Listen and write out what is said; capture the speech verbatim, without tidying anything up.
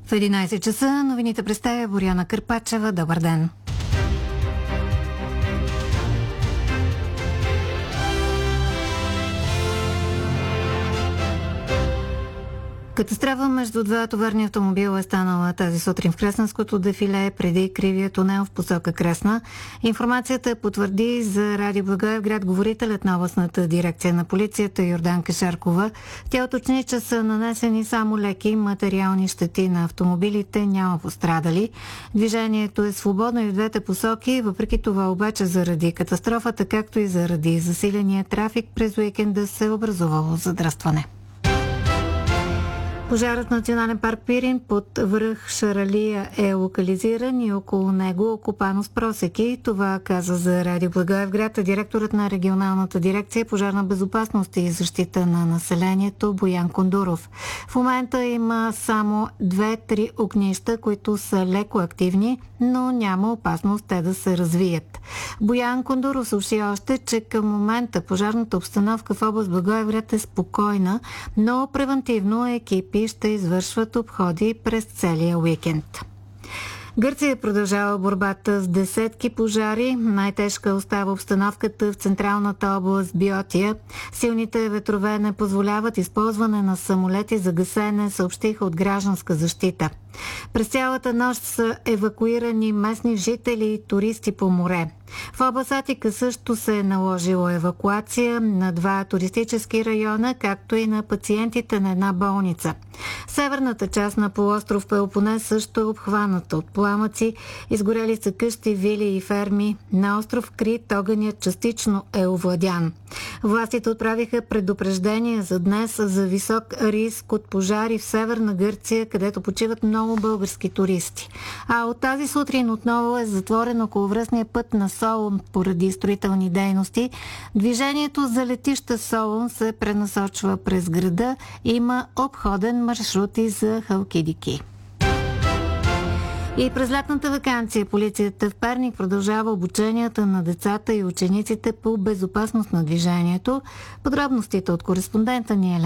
В единайсет часа новините представя Боряна Кърпачева. Добър ден! Катастрофа между два товарни автомобила е станала тази сутрин в Кресненското дефиле преди кривия тунел в посока Кресна. Информацията потвърди за Радио Благоевград говорителят на областната дирекция на полицията Йорданка Шаркова. Тя уточни, че са нанесени само леки материални щети на автомобилите, няма пострадали. Движението е свободно и в двете посоки, въпреки това обаче заради катастрофата, както и заради засиления трафик през уикенда се е образувало задръстване. Пожарът в Национален парк Пирин под връх Шаралия е локализиран и около него окопано с просеки. Това каза за Радио Благоевград директорът на регионалната дирекция пожарна безопасност и защита на населението Боян Кондуров. В момента има само две-три огнища, които са леко активни, но няма опасност те да се развият. Боян Кондуров съобщи още, че към момента пожарната обстановка в област Благоевград е спокойна, но превентивно екипи ще извършват обходи през целия уикенд. Гърция продължава борбата с десетки пожари. Най-тежка остава обстановката в централната област Биотия. Силните ветрове не позволяват използване на самолети за гасене, съобщиха от гражданска защита. През цялата нощ са евакуирани местни жители и туристи по море. В област Атика също се е наложила евакуация на два туристически района, както и на пациентите на една болница. Северната част на полуостров Пелопонес също е обхваната от пламъци. Изгорели са къщи, вили и ферми. На остров Крит огънят частично е овладян. Властите отправиха предупреждение за днес за висок риск от пожари в Северна Гърция, където почиват много български туристи. А от тази сутрин отново е затворен околовръстния път на Солун поради строителни дейности. Движението за летища Солун се пренасочва през града. Има обходен маршрут и за Халкидики. И през лятната ваканция полицията в Перник продължава обученията на децата и учениците по безопасност на движението. Подробностите от кореспондента ни е